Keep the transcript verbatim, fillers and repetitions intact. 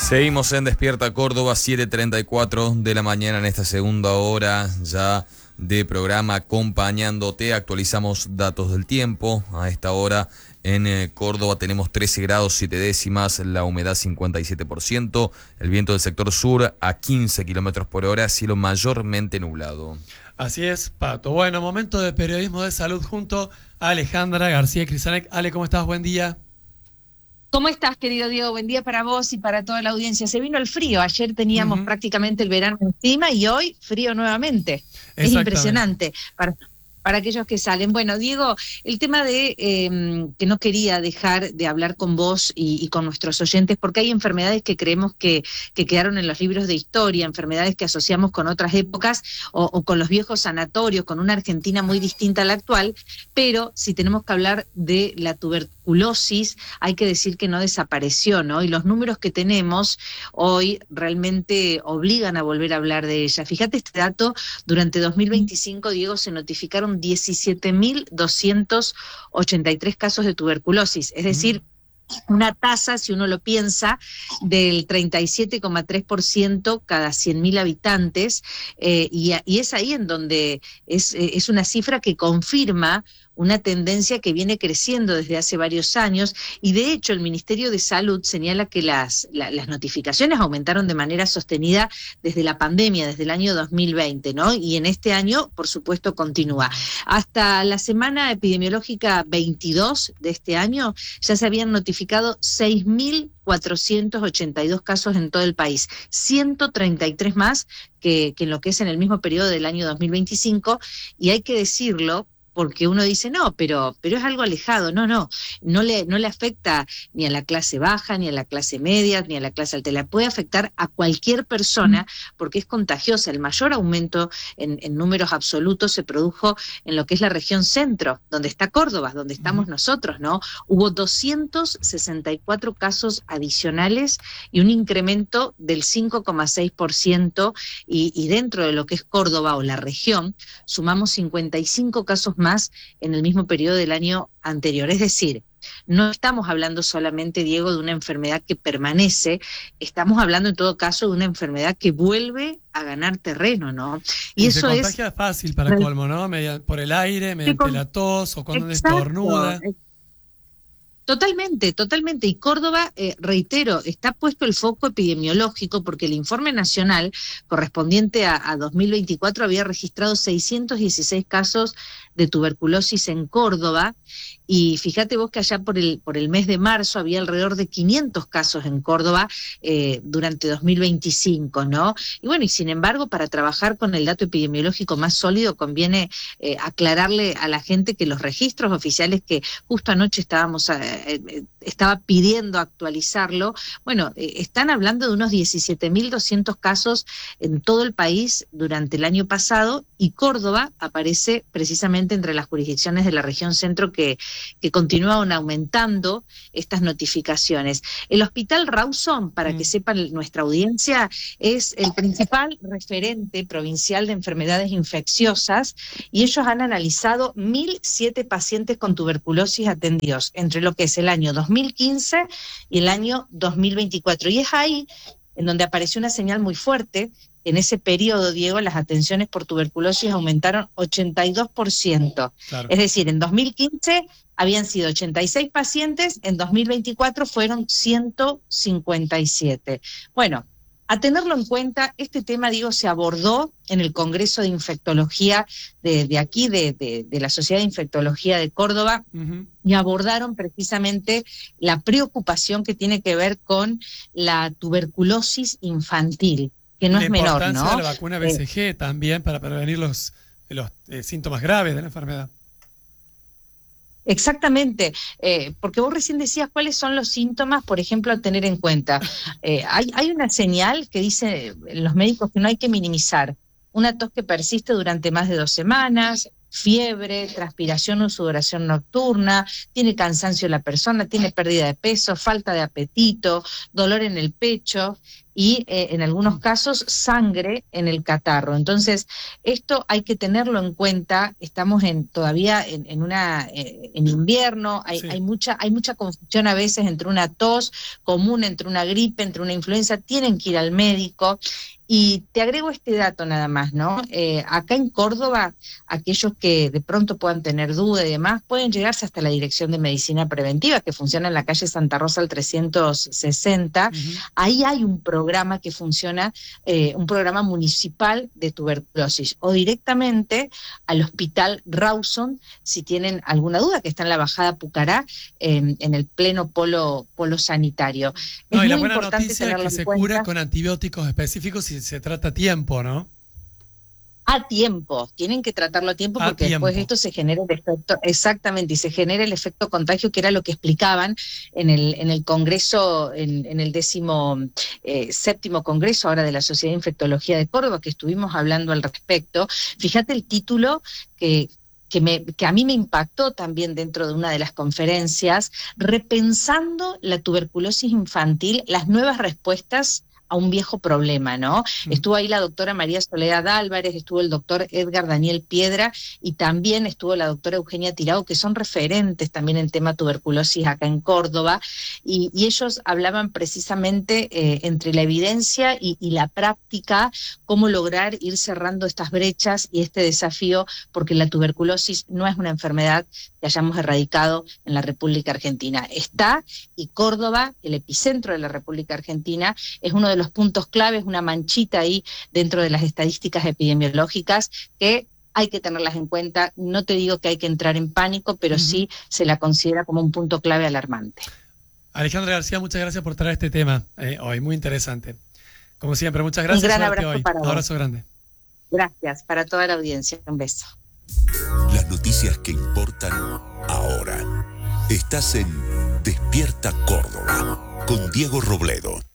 Seguimos en Despierta Córdoba, siete treinta y cuatro de la mañana en esta segunda hora ya de programa acompañándote. Actualizamos datos del tiempo. A esta hora en eh, Córdoba tenemos trece grados siete décimas, la humedad cincuenta y siete por ciento, el viento del sector sur a quince kilómetros por hora, cielo mayormente nublado. Así es, Pato. Bueno, momento de periodismo de salud junto a Alejandra García Crisanek. Ale, ¿cómo estás? Buen día. ¿Cómo estás, querido Diego? Buen día para vos y para toda la audiencia. Se vino el frío. Ayer teníamos uh-huh. prácticamente el verano encima y hoy frío nuevamente. Es impresionante. Para, para aquellos que salen. Bueno, Diego, el tema de eh, que no quería dejar de hablar con vos y, y con nuestros oyentes, porque hay enfermedades que creemos que, que quedaron en los libros de historia, enfermedades que asociamos con otras épocas o, o con los viejos sanatorios, con una Argentina muy distinta a la actual, pero si tenemos que hablar de la tuberculosis, hay que decir que no desapareció, ¿no? Y los números que tenemos hoy realmente obligan a volver a hablar de ella. Fíjate este dato, durante dos mil veinticinco, Diego, se notificaron diecisiete mil doscientos ochenta y tres casos de tuberculosis, es decir, una tasa, si uno lo piensa, del treinta y siete coma tres por ciento cada cien mil habitantes, eh, y, y es ahí en donde es, es una cifra que confirma una tendencia que viene creciendo desde hace varios años, y de hecho el Ministerio de Salud señala que las, la, las notificaciones aumentaron de manera sostenida desde la pandemia, desde el año dos mil veinte, ¿no? Y en este año, por supuesto, continúa. Hasta la semana epidemiológica veintidós de este año ya se habían notificado seis mil cuatrocientos ochenta y dos casos en todo el país, ciento treinta y tres más que, que en lo que es en el mismo periodo del año dos mil veinticinco, y hay que decirlo, porque uno dice, no, pero, pero es algo alejado. No, no, no le, no le afecta ni a la clase baja, ni a la clase media, ni a la clase alta. Le puede afectar a cualquier persona porque es contagiosa. El mayor aumento en, en números absolutos se produjo en lo que es la región centro, donde está Córdoba, donde estamos nosotros, ¿no? Hubo doscientos sesenta y cuatro casos adicionales y un incremento del cinco coma seis por ciento, y, y dentro de lo que es Córdoba o la región, sumamos cincuenta y cinco casos más más en el mismo periodo del año anterior. Es decir, no estamos hablando solamente, Diego, de una enfermedad que permanece, estamos hablando en todo caso de una enfermedad que vuelve a ganar terreno, ¿no? Y, y eso se contagia es fácil para colmo, ¿no? Media, por el aire, mediante la tos o cuando exacto, estornuda. Totalmente, totalmente. Y Córdoba, eh, reitero, está puesto el foco epidemiológico porque el informe nacional correspondiente a, a dos mil veinticuatro había registrado seiscientos dieciséis casos de tuberculosis en Córdoba, y fíjate vos que allá por el, por el mes de marzo había alrededor de quinientos casos en Córdoba eh, durante dos mil veinticinco, ¿no? Y bueno, y sin embargo, para trabajar con el dato epidemiológico más sólido conviene eh, aclararle a la gente que los registros oficiales que justo anoche estábamos eh, eh, estaba pidiendo actualizarlo, bueno, eh, están hablando de unos diecisiete mil doscientos casos en todo el país durante el año pasado, y Córdoba aparece precisamente entre las jurisdicciones de la región centro que, que continúan aumentando estas notificaciones. El Hospital Rawson, para mm. que sepan nuestra audiencia, es el principal referente provincial de enfermedades infecciosas, y ellos han analizado mil siete pacientes con tuberculosis atendidos entre lo que es el año dos mil quince y el año dos mil veinticuatro. Y es ahí en donde apareció una señal muy fuerte. En ese periodo, Diego, las atenciones por tuberculosis aumentaron ochenta y dos por ciento. Claro. Es decir, en dos mil quince habían sido ochenta y seis pacientes, en dos mil veinticuatro fueron ciento cincuenta y siete. Bueno, a tenerlo en cuenta, este tema, digo, se abordó en el Congreso de Infectología de, de aquí, de, de, de la Sociedad de Infectología de Córdoba, uh-huh. y abordaron precisamente la preocupación que tiene que ver con la tuberculosis infantil, que no la es menor, ¿no? La importancia de la vacuna B C G eh, también para prevenir los, los eh, síntomas graves de la enfermedad. Exactamente, eh, porque vos recién decías cuáles son los síntomas, por ejemplo, a tener en cuenta. Eh, hay, hay una señal que dice los médicos que no hay que minimizar: una tos que persiste durante más de dos semanas, fiebre, transpiración o sudoración nocturna, tiene cansancio la persona, tiene pérdida de peso, falta de apetito, dolor en el pecho y eh, en algunos casos sangre en el catarro. Entonces, esto hay que tenerlo en cuenta. Estamos en, todavía en, en, una, eh, en invierno, hay, sí. hay, mucha, hay mucha confusión a veces entre una tos común, entre una gripe, entre una influenza. Tienen que ir al médico. Y te agrego este dato nada más, ¿no? Eh, acá en Córdoba, aquellos que de pronto puedan tener duda y demás, pueden llegarse hasta la Dirección de Medicina Preventiva, que funciona en la calle Santa Rosa al trescientos sesenta. Uh-huh. Ahí hay un programa que funciona, eh, un programa municipal de tuberculosis, o directamente al Hospital Rawson, si tienen alguna duda, que está en la Bajada Pucará, eh, en el pleno polo, polo sanitario. No, es y la buena noticia es que se cura con antibióticos específicos y se trata a tiempo, ¿no? A tiempo, tienen que tratarlo a tiempo porque a tiempo. Después de esto se genera el efecto, exactamente, y se genera el efecto contagio, que era lo que explicaban en el, en el Congreso, en, en el décimo eh, séptimo Congreso ahora de la Sociedad de Infectología de Córdoba, que estuvimos hablando al respecto. Fíjate el título que... Que, me, que a mí me impactó también dentro de una de las conferencias, repensando la tuberculosis infantil, las nuevas respuestas a un viejo problema, ¿no? Mm. Estuvo ahí la doctora María Soledad Álvarez, estuvo el doctor Edgar Daniel Piedra y también estuvo la doctora Eugenia Tirado, que son referentes también en tema tuberculosis acá en Córdoba, y, y ellos hablaban precisamente eh, entre la evidencia y, y la práctica, cómo lograr ir cerrando estas brechas y este desafío, porque la tuberculosis no es una enfermedad que hayamos erradicado en la República Argentina. Está, y Córdoba, el epicentro de la República Argentina, es uno de los puntos claves, una manchita ahí dentro de las estadísticas epidemiológicas que hay que tenerlas en cuenta. No te digo que hay que entrar en pánico, pero uh-huh. sí se la considera como un punto clave alarmante. Alejandra García, muchas gracias por traer este tema eh, hoy, muy interesante. Como siempre, muchas gracias. Un gran abrazo hoy. para Un abrazo grande. Gracias, para toda la audiencia. Un beso. Las noticias que importan ahora. Estás en Despierta Córdoba con Diego Robledo.